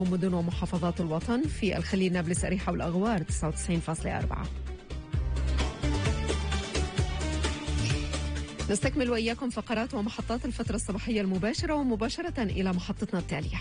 مدن ومحافظات الوطن في الخليل، نابلس، أريحة والأغوار 99.4. نستكمل وإياكم فقرات ومحطات الفترة الصباحية المباشرة، ومباشرة إلى محطتنا التالية.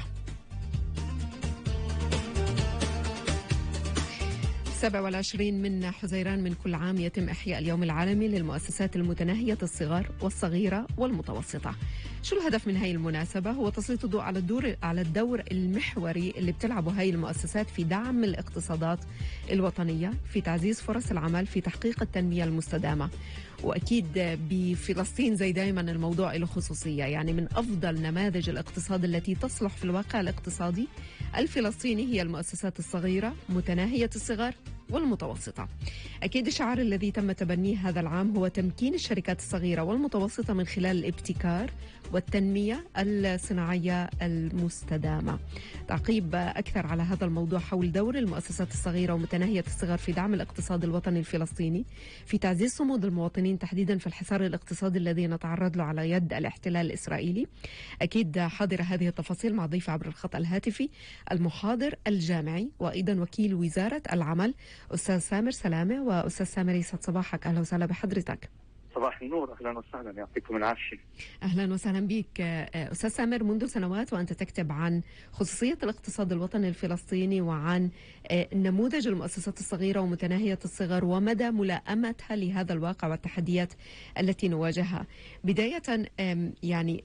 27 من حزيران من كل عام يتم إحياء اليوم العالمي للمؤسسات المتناهية الصغر والصغيرة والمتوسطة. شو الهدف من هاي المناسبة؟ هو تسليط الضوء على الدور المحوري اللي بتلعبه هاي المؤسسات في دعم الاقتصادات الوطنية، في تعزيز فرص العمل، في تحقيق التنمية المستدامة. وأكيد بفلسطين زي دايما الموضوع له خصوصية، يعني من أفضل نماذج الاقتصاد التي تصلح في الواقع الاقتصادي الفلسطيني هي المؤسسات الصغيرة متناهية الصغر والمتوسطة. أكيد الشعار الذي تم تبنيه هذا العام هو تمكين الشركات الصغيرة والمتوسطة من خلال الابتكار والتنمية الصناعية المستدامة. تعقيب أكثر على هذا الموضوع حول دور المؤسسات الصغيرة ومتناهية الصغر في دعم الاقتصاد الوطني الفلسطيني، في تعزيز صمود المواطنين تحديدا في الحصار الاقتصادي الذي نتعرض له على يد الاحتلال الإسرائيلي. أكيد حاضرة هذه التفاصيل مع ضيف عبر الخط الهاتفي المحاضر الجامعي وأيضا وكيل وزارة العمل أستاذ سامر سلامة. وأستاذ سامر يسعد صباحك، أهلا وسهلا بحضرتك. صباح النور، أهلا وسهلا، يعطيكم العافية. أهلا وسهلا بك أستاذ سامر. منذ سنوات وأنت تكتب عن خصوصية الاقتصاد الوطني الفلسطيني وعن نموذج المؤسسات الصغيرة ومتناهية الصغر ومدى ملائمتها لهذا الواقع والتحديات التي نواجهها. بداية يعني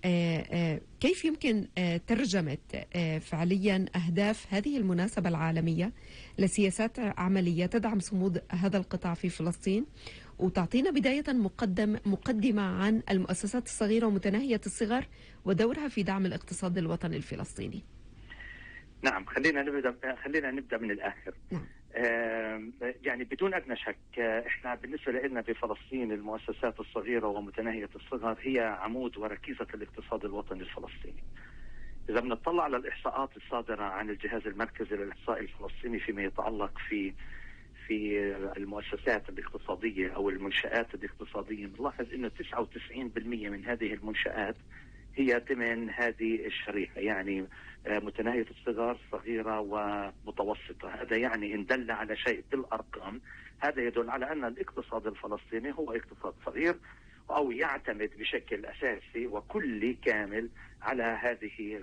كيف يمكن ترجمة فعليا أهداف هذه المناسبة العالمية لسياسات عملية تدعم صمود هذا القطاع في فلسطين، وتعطينا بداية مقدمة عن المؤسسات الصغيرة ومتناهية الصغر ودورها في دعم الاقتصاد الوطني الفلسطيني. نعم، خلينا نبدأ من الآخر. نعم. يعني بدون أدنى شك إحنا بالنسبة لنا بفلسطين المؤسسات الصغيرة ومتناهية الصغر هي عمود وركيزة الاقتصاد الوطني الفلسطيني. إذا بنطلع على الإحصاءات الصادرة عن الجهاز المركزي للإحصاء الفلسطيني فيما يتعلق في المؤسسات الاقتصادية أو المنشآت الاقتصادية، نلاحظ أنه 99% من هذه المنشآت هي ضمن هذه الشريحة، يعني متناهية الصغر، صغيرة ومتوسطة. هذا يعني إن دل على شيء بالأرقام، هذا يدل على أن الاقتصاد الفلسطيني هو اقتصاد صغير أو يعتمد بشكل أساسي وكلي كامل على هذه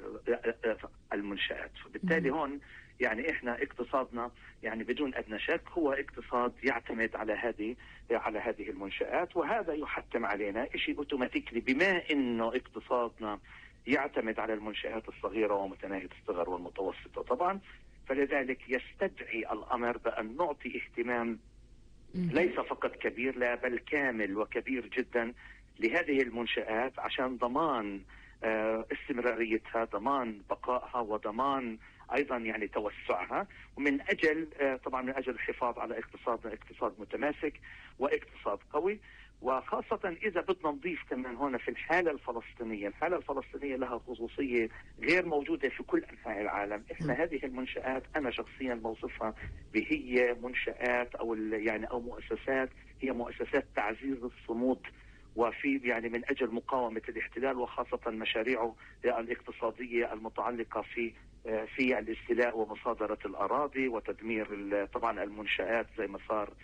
المنشآت. فبالتالي هون يعني إحنا اقتصادنا يعني بدون أدنى شك هو اقتصاد يعتمد على هذه المنشآت، وهذا يحتم علينا شيء اوتوماتيكلي بما إنه اقتصادنا يعتمد على المنشآت الصغيرة ومتناهية الصغر والمتوسطة طبعا، فلذلك يستدعي الأمر بأن نعطي اهتمام ليس فقط كبير، لا بل كامل وكبير جدا لهذه المنشآت عشان ضمان استمراريتها، ضمان بقائها، وضمان أيضا يعني توسعها، ومن أجل طبعا من أجل الحفاظ على اقتصادنا اقتصاد متماسك واقتصاد قوي. وخاصة إذا بدنا نضيف كمان هنا في الحالة الفلسطينية لها خصوصية غير موجودة في كل أنحاء العالم. إحنا هذه المنشآت أنا شخصيا بوصفها بهي منشآت أو مؤسسات، هي مؤسسات تعزيز الصمود وفي يعني من أجل مقاومة الاحتلال، وخاصة مشاريعه الاقتصادية المتعلقة في الاستيلاء ومصادرة الأراضي وتدمير طبعا المنشآت زي ما صار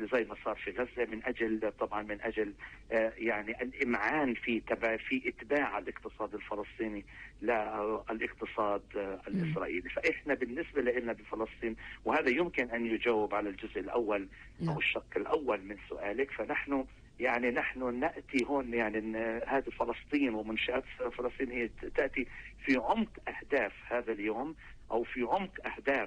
في غزة، من أجل يعني الإمعان في إتباع الاقتصاد الفلسطيني للاقتصاد الإسرائيلي. فإحنا بالنسبة لنا بفلسطين، وهذا يمكن أن يجاوب على الجزء الأول أو الشق الأول من سؤالك، فنحن نأتي هون يعني هذه فلسطين ومنشآت فلسطين هي تأتي في عمق أهداف هذا اليوم أو في عمق أهداف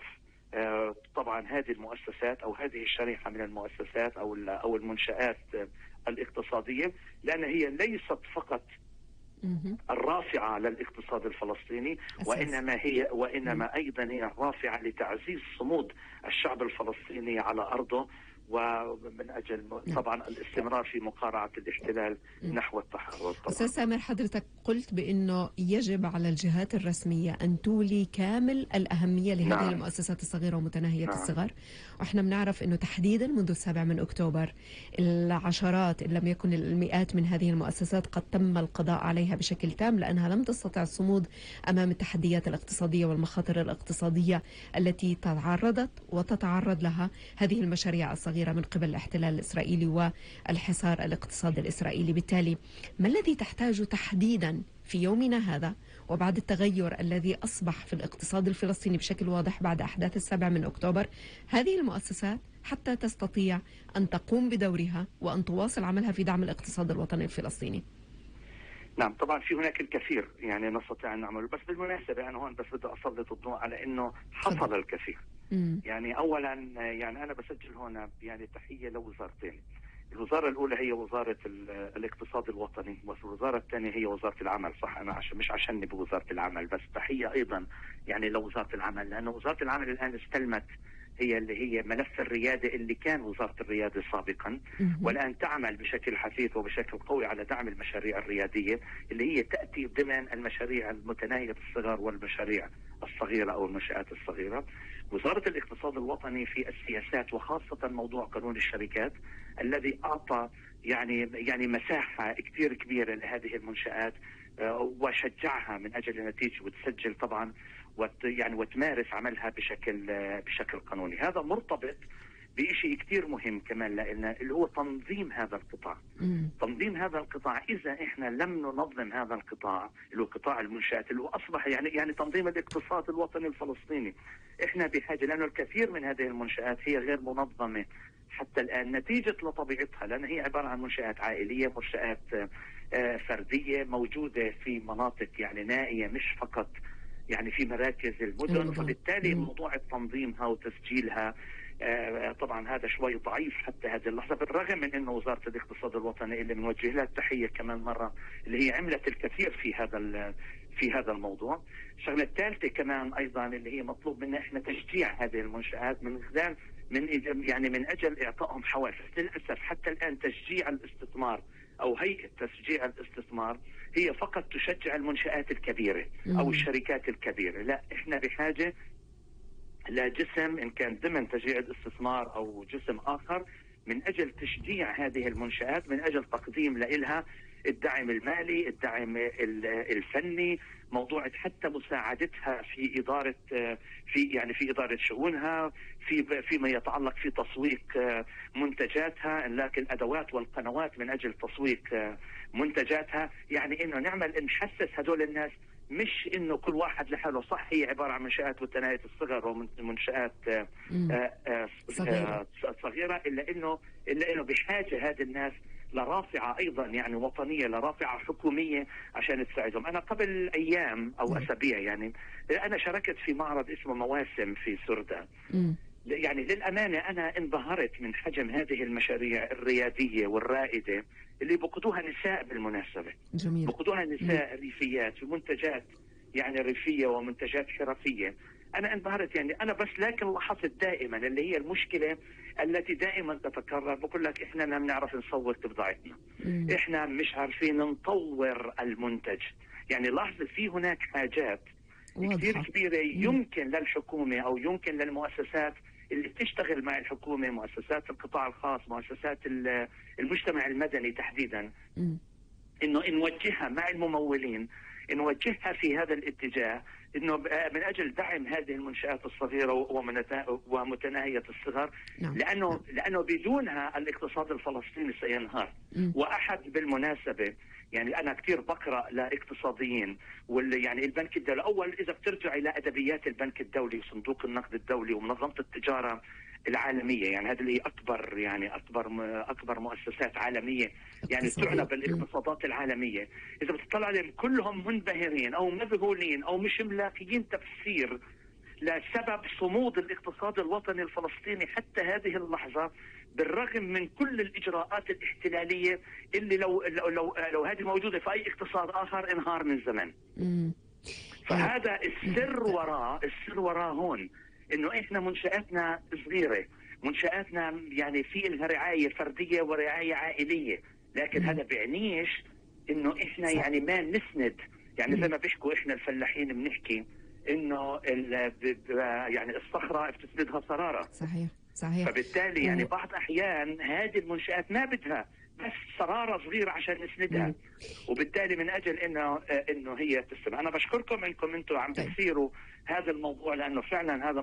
طبعا هذه المؤسسات أو هذه الشريحة من المؤسسات أو المنشآت الاقتصادية، لأن هي ليست فقط الرافعة للاقتصاد الفلسطيني، وإنما أيضا هي الرافعة لتعزيز صمود الشعب الفلسطيني على أرضه ومن أجل طبعا الاستمرار في مقارعة الاحتلال نحو التحرر. أستاذ سامر، حضرتك قلت بأنه يجب على الجهات الرسمية أن تولي كامل الأهمية لهذه المؤسسات الصغيرة ومتناهية الصغر، وإحنا بنعرف أنه تحديدا منذ 7 أكتوبر العشرات إن لم يكن المئات من هذه المؤسسات قد تم القضاء عليها بشكل تام، لأنها لم تستطع الصمود أمام التحديات الاقتصادية والمخاطر الاقتصادية التي تعرضت وتتعرض لها هذه المشاريع الصغيرة من قبل الاحتلال الإسرائيلي والحصار الاقتصادي الإسرائيلي. بالتالي ما الذي تحتاج تحديدا في يومنا هذا وبعد التغير الذي أصبح في الاقتصاد الفلسطيني بشكل واضح بعد أحداث 7 أكتوبر هذه المؤسسات حتى تستطيع أن تقوم بدورها وأن تواصل عملها في دعم الاقتصاد الوطني الفلسطيني؟ نعم، طبعا في هناك الكثير يعني نستطيع أن نعمله، بس بالمناسبة أنا هون بس بدي أسلط الضوء على أنه حصل الكثير. يعني أولا يعني أنا بسجل هنا يعني تحية لوزارتين. الوزارة الأولى هي وزارة الاقتصاد الوطني، والوزارة الثانية هي وزارة العمل. صح، أنا مش عشاني بوزارة العمل، بس تحية أيضا يعني لوزارة العمل، لأن وزارة العمل الآن استلمت هي اللي هي ملف الريادة اللي كان وزارة الريادة سابقا، والآن تعمل بشكل حثيث وبشكل قوي على دعم المشاريع الريادية اللي هي تأتي ضمن المشاريع المتناهية الصغر والمشاريع الصغيرة أو المنشآت الصغيرة. وزارة الاقتصاد الوطني في السياسات وخاصة موضوع قانون الشركات الذي أعطى يعني مساحة كثير كبيرة لهذه المنشآت وشجعها من أجل النتيجة وتسجل طبعا وتمارس عملها بشكل قانوني. هذا مرتبط بشيء كثير مهم كمان لنا اللي هو تنظيم هذا القطاع. تنظيم هذا القطاع، إذا إحنا لم ننظم هذا القطاع اللي هو قطاع المنشآت اللي هو أصبح يعني تنظيم الاقتصاد الوطني الفلسطيني، إحنا بحاجة، لأنه الكثير من هذه المنشآت هي غير منظمة حتى الآن نتيجة لطبيعتها، لأن هي عبارة عن منشآت عائلية، منشآت فردية موجودة في مناطق يعني نائية، مش فقط يعني في مراكز المدن. فبالتالي موضوع تنظيمها وتسجيلها طبعا هذا شوي ضعيف حتى هذه اللحظة، بالرغم من أنه وزارة الاقتصاد الوطني اللي بنوجه لها التحية كمان مرة اللي هي عملت الكثير في هذا الموضوع. الشغلة الثالثة كمان أيضا اللي هي مطلوب منا إحنا تشجيع هذه المنشآت من خلال من أجل إعطائهم حوافز. للأسف حتى الآن تشجيع الاستثمار أو هيئة تشجيع الاستثمار هي فقط تشجع المنشآت الكبيرة أو الشركات الكبيرة. لا، إحنا بحاجة لجسم إن كان ضمن تشجيع الاستثمار أو جسم آخر من أجل تشجيع هذه المنشآت، من أجل تقديم لها الدعم المالي، الدعم الفني، موضوع حتى مساعدتها في إدارة في إدارة شؤونها، فيما يتعلق في تسويق منتجاتها، لكن الأدوات والقنوات من أجل تسويق منتجاتها. يعني إنه نحسس هدول الناس مش إنه كل واحد لحاله. صح، هي عبارة عن منشآت متناهية الصغر ومنشآت صغيرة، إلا إنه بحاجة هذه الناس لرافعة أيضا يعني وطنية، لرافعة حكومية عشان تساعدهم. أنا قبل أيام أو أسابيع يعني أنا شاركت في معرض اسمه مواسم في سردة. يعني للأمانة أنا انبهرت من حجم هذه المشاريع الريادية والرائدة اللي بقودوها نساء بالمناسبة. جميل. بقودوها نساء ريفيات ومنتجات يعني ريفية ومنتجات حرفية. أنا انبهرت يعني أنا بس، لكن لاحظت دائما اللي هي المشكلة التي دائما تتكرر، بقول لك إحنا ما بنعرف نصور بضاعتنا، إحنا مش عارفين نطور المنتج. يعني لاحظت في هناك حاجات كثير كبيرة يمكن للحكومة أو يمكن للمؤسسات اللي بتشتغل مع الحكومة، مؤسسات القطاع الخاص، مؤسسات المجتمع المدني تحديدا، إنه نوجهها مع الممولين، نوجهها في هذا الاتجاه، إنه من أجل دعم هذه المنشآت الصغيرة ومتناهية الصغر. لأنه بدونها الاقتصاد الفلسطيني سينهار. وأحد بالمناسبة يعني أنا كثير بقرأ لاقتصاديين يعني البنك الدولي، أول إذا بترجع إلى أدبيات البنك الدولي وصندوق النقد الدولي ومنظمة التجارة العالمية، يعني هذه اللي أكبر مؤسسات عالمية يعني تعنى بالاقتصادات العالمية، إذا بتطلع عليهم كلهم منبهرين أو مذهولين أو مش ملاقيين تفسير لسبب صمود الاقتصاد الوطني الفلسطيني حتى هذه اللحظة، بالرغم من كل الإجراءات الاحتلالية اللي لو هذه موجودة في أي اقتصاد آخر انهار من زمان. فهذا السر وراء هون إنه إحنا منشآتنا صغيرة، منشآتنا يعني في لها رعاية فردية ورعاية عائلية، لكن هذا بيعنيش انه احنا صح. يعني ما نسند، يعني زي ما بيحكوا احنا الفلاحين بنحكي انه يعني الصخرة بتسندها صرارة. صحيح صحيح. فبالتالي يعني بعض احيان هذه المنشآت ما بدها بس صرارة صغيرة عشان نسندها، وبالتالي من اجل انه هي تستمر. انا بشكركم انكم انتم عم تثيروا هذا الموضوع، لانه فعلا هذا